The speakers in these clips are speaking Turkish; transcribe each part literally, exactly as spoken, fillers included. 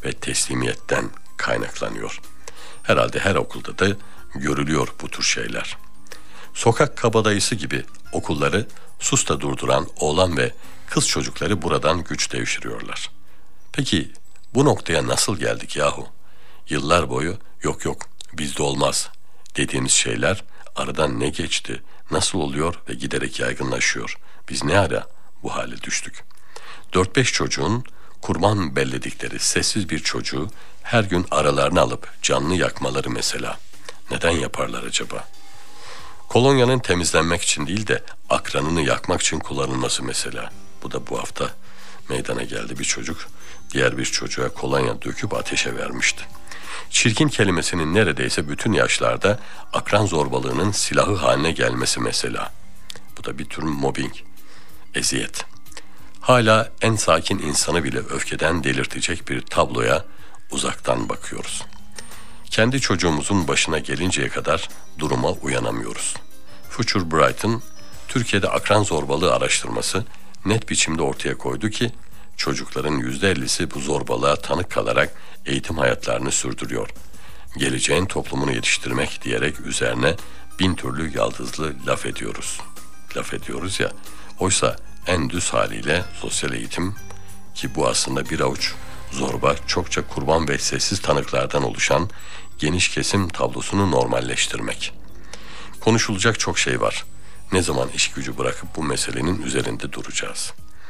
ve teslimiyetten kaynaklanıyor. Herhalde her okulda da görülüyor bu tür şeyler. Sokak kabadayısı gibi okulları susta durduran oğlan ve kız çocukları buradan güç devşiriyorlar. Peki bu noktaya nasıl geldik yahu? Yıllar boyu yok yok bizde olmaz dediğimiz şeyler aradan ne geçti, nasıl oluyor ve giderek yaygınlaşıyor. Biz ne ara bu hale düştük? Dört beş çocuğun kurban belledikleri sessiz bir çocuğu her gün aralarına alıp canlı yakmaları mesela. Neden yaparlar acaba? Kolonyanın temizlenmek için değil de akranını yakmak için kullanılması mesela. Bu da bu hafta meydana geldi. Bir çocuk diğer bir çocuğa kolonya döküp ateşe vermişti. Çirkin kelimesinin neredeyse bütün yaşlarda akran zorbalığının silahı haline gelmesi mesela. Bu da bir tür mobbing, eziyet. Hala en sakin insanı bile öfkeden delirtecek bir tabloya uzaktan bakıyoruz. Kendi çocuğumuzun başına gelinceye kadar duruma uyanamıyoruz. Future Bright'ın Türkiye'de akran zorbalığı araştırması net biçimde ortaya koydu ki çocukların yüzde ellisi bu zorbalığa tanık kalarak eğitim hayatlarını sürdürüyor. Geleceğin toplumunu yetiştirmek diyerek üzerine bin türlü yaldızlı laf ediyoruz. Laf ediyoruz ya, oysa en düz haliyle sosyal eğitim ki bu aslında bir avuç zorba, çokça kurban ve sessiz tanıklardan oluşan geniş kesim tablosunu normalleştirmek. Konuşulacak çok şey var. Ne zaman iş gücü bırakıp bu meselenin üzerinde duracağız?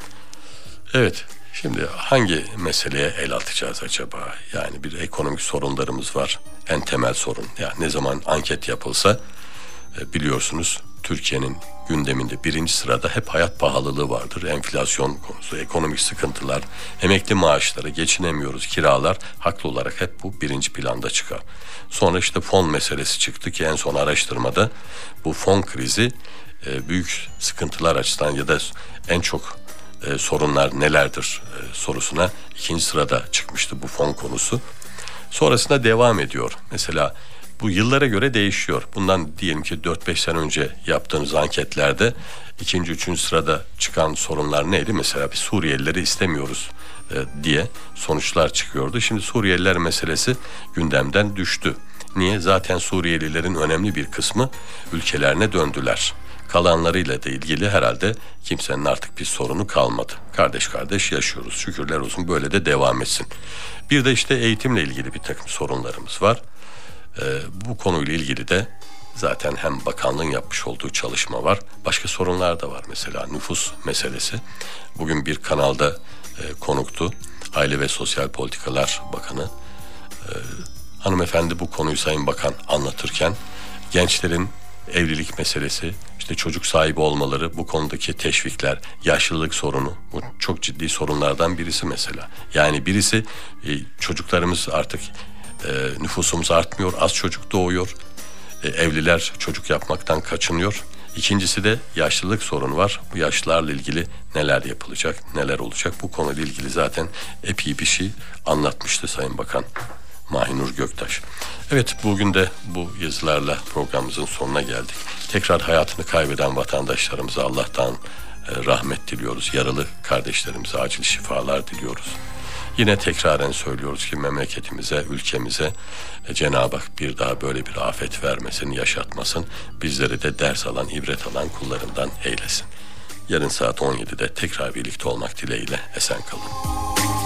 Evet, şimdi hangi meseleye el atacağız acaba? Yani bir ekonomik sorunlarımız var. En temel sorun. Ya ne zaman anket yapılsa biliyorsunuz Türkiye'nin gündeminde birinci sırada hep hayat pahalılığı vardır. Enflasyon konusu, ekonomik sıkıntılar, emekli maaşları, geçinemiyoruz, kiralar haklı olarak hep bu birinci planda çıkar. Sonra işte fon meselesi çıktı ki en son araştırmada bu fon krizi e, büyük sıkıntılar açısından ya da en çok e, sorunlar nelerdir e, sorusuna ikinci sırada çıkmıştı bu fon konusu. Sonrasında devam ediyor. Mesela bu yıllara göre değişiyor. Bundan diyelim ki dört beş sene önce yaptığınız anketlerde ikinci, üçüncü sırada çıkan sorunlar neydi? Mesela bir Suriyelileri istemiyoruz e, diye sonuçlar çıkıyordu. Şimdi Suriyeliler meselesi gündemden düştü. Niye? Zaten Suriyelilerin önemli bir kısmı ülkelerine döndüler. Kalanlarıyla da ilgili herhalde kimsenin artık bir sorunu kalmadı. Kardeş kardeş yaşıyoruz. Şükürler olsun, böyle de devam etsin. Bir de işte eğitimle ilgili bir takım sorunlarımız var. Ee, bu konuyla ilgili de zaten hem bakanlığın yapmış olduğu çalışma var. Başka sorunlar da var. Mesela nüfus meselesi. Bugün bir kanalda e, konuktu. Aile ve Sosyal Politikalar Bakanı. E, hanımefendi bu konuyu Sayın Bakan anlatırken gençlerin evlilik meselesi, işte çocuk sahibi olmaları, bu konudaki teşvikler, yaşlılık sorunu, bu çok ciddi sorunlardan birisi mesela. Yani birisi e, çocuklarımız artık e, nüfusumuz artmıyor, az çocuk doğuyor, e, evliler çocuk yapmaktan kaçınıyor. İkincisi de yaşlılık sorunu var. Bu yaşlılarla ilgili neler yapılacak, neler olacak, bu konuyla ilgili zaten epey bir şey anlatmıştı Sayın Bakan Mahinur Göktaş. Evet, bugün de bu yazılarla programımızın sonuna geldik. Tekrar hayatını kaybeden vatandaşlarımıza Allah'tan rahmet diliyoruz. Yaralı kardeşlerimize acil şifalar diliyoruz. Yine tekraren söylüyoruz ki memleketimize, ülkemize Cenab-ı Hak bir daha böyle bir afet vermesin, yaşatmasın. Bizleri de ders alan, ibret alan kullarından eylesin. Yarın saat on yedide tekrar birlikte olmak dileğiyle esen kalın.